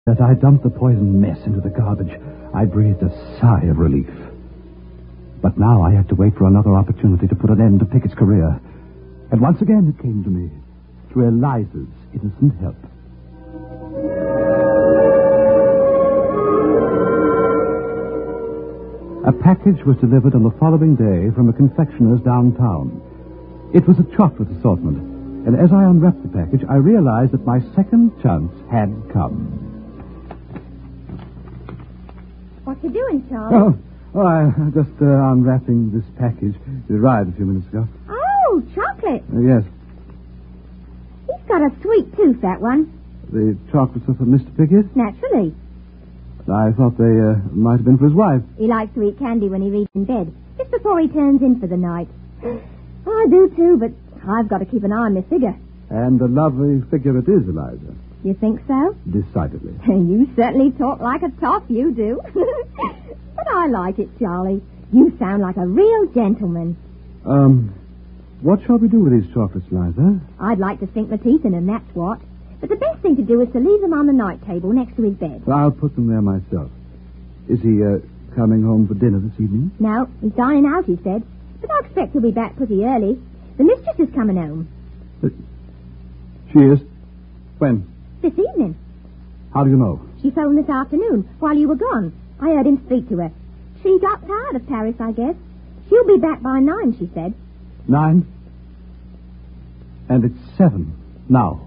As I dumped the poisoned mess into the garbage, I breathed a sigh of relief. But now I had to wait for another opportunity to put an end to Pickett's career. And once again it came to me, through Eliza's innocent help. A package was delivered on the following day from a confectioner's downtown. It was a chocolate assortment, and as I unwrapped the package, I realized that my second chance had come. What you doing, Charlie? I'm just unwrapping this package. It arrived a few minutes ago. Oh, chocolate. Yes. He's got a sweet tooth, that one. The chocolates are for Mr. Pickett? Naturally. I thought they might have been for his wife. He likes to eat candy when he reads in bed, just before he turns in for the night. I do, too, but I've got to keep an eye on this figure. And a lovely figure it is, Eliza. You think so? Decidedly. You certainly talk like a toff, you do. But I like it, Charlie. You sound like a real gentleman. What shall we do with these chocolates, Eliza? I'd like to sink my teeth in them, that's what. But the best thing to do is to leave them on the night table next to his bed. I'll put them there myself. Is he coming home for dinner this evening? No, he's dining out, he said. But I expect he'll be back pretty early. The mistress is coming home. She is? When? This evening. How do you know? She phoned this afternoon while you were gone. I heard him speak to her. She got tired of Paris, I guess. She'll be back by 9, she said. 9? And it's 7 now.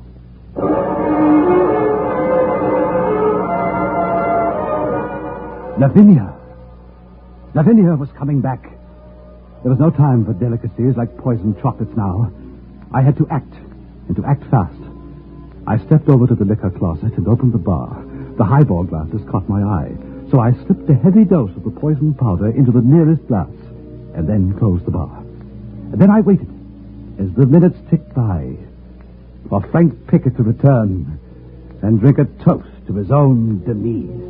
Lavinia! Lavinia was coming back. There was no time for delicacies like poisoned chocolates now. I had to act, and to act fast. I stepped over to the liquor closet and opened the bar. The highball glasses caught my eye, so I slipped a heavy dose of the poison powder into the nearest glass, and then closed the bar. And then I waited, as the minutes ticked by, for Frank Pickett to return and drink a toast to his own demise.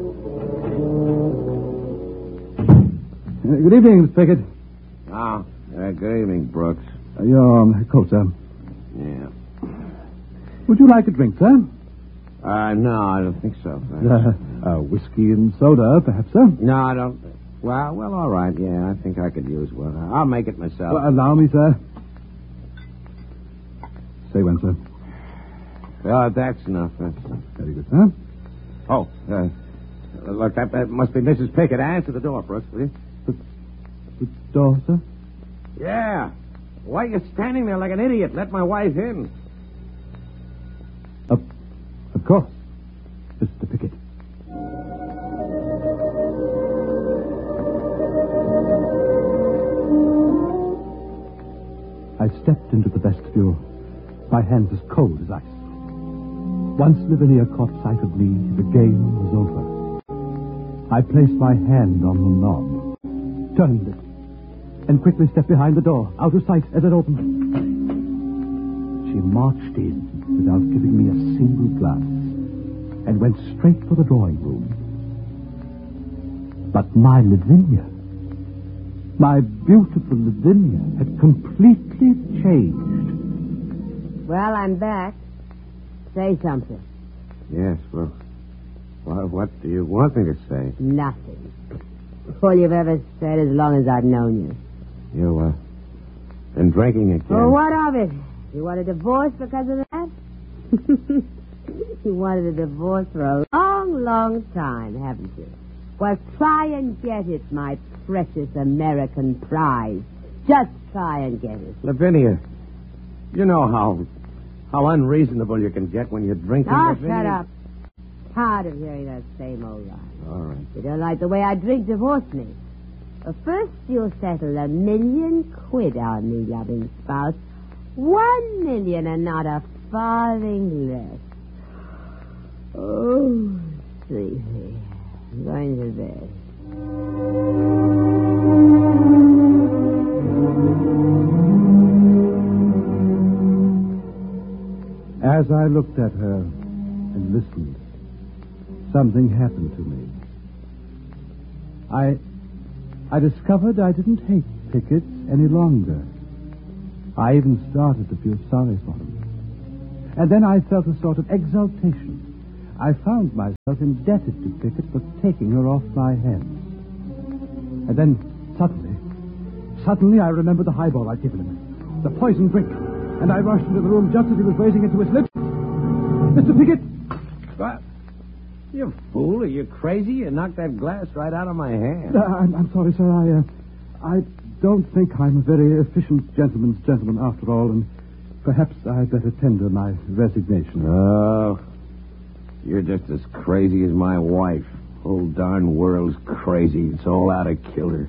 Good evening, Miss Pickett. Oh, good evening, Brooks. Your coat, sir. Yeah. Would you like a drink, sir? No, I don't think so. Whiskey and soda, perhaps, sir? No, I don't. Well, all right. Yeah, I think I could use one. I'll make it myself. Well, allow me, sir. Say when, sir. Well, that's enough. That's enough. Very good, sir. Oh, look, that must be Mrs. Pickett. Answer the door, Brooks, will you? The door, sir? Yeah. Why are you standing there like an idiot? Let my wife in. Of course, Mr. Pickett. I stepped into the vestibule, my hands as cold as ice. Once Lavinia caught sight of me, the game was over. I placed my hand on the knob, turned it, and quickly stepped behind the door, out of sight as it opened. She marched in without giving me a single glance, and went straight for the drawing room. But my Lavinia, my beautiful Lavinia, had completely changed. Well, I'm back. Say something. Yes, well, what do you want me to say? Nothing. All you've ever said as long as I've known you. You, been drinking again? Well, what of it? You want a divorce because of that? You wanted a divorce for a long, long time, haven't you? Well, try and get it, my precious American prize. Just try and get it. Lavinia, you know how unreasonable you can get when you're drinking. Oh, Lavinia. shut up. Tired of hearing that same old lie. All right. You don't like the way I drink, divorce me. But first you'll settle $1 million on me, loving spouse. 1 million and not a farthing less. Oh, sleepy. I'm going to bed. As I looked at her and listened, something happened to me. I discovered I didn't hate Pickett any longer. I even started to feel sorry for him. And then I felt a sort of exultation. I found myself indebted to Pickett for taking her off my hands. And then, suddenly I remembered the highball I'd given him. The poison drink. And I rushed into the room just as he was raising it to his lips. Mr. Pickett! What? You fool. Are you crazy? You knocked that glass right out of my hand. I'm sorry, sir. I don't think I'm a very efficient gentleman's gentleman after all, and perhaps I'd better tender my resignation. Oh, you're just as crazy as my wife. Whole darn world's crazy. It's all out of kilter.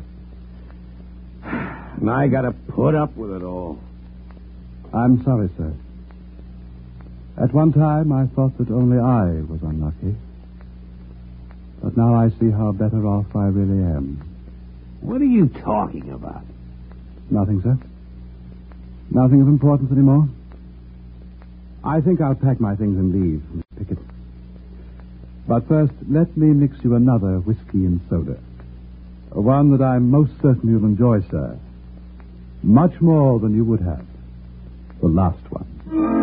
And I gotta put up with it all. I'm sorry, sir. At one time, I thought that only I was unlucky. But now I see how better off I really am. What are you talking about? Nothing, sir. Nothing of importance anymore. I think I'll pack my things and leave, Mr. Pickett. But first, let me mix you another whiskey and soda. One that I'm most certain you'll enjoy, sir. Much more than you would have the last one.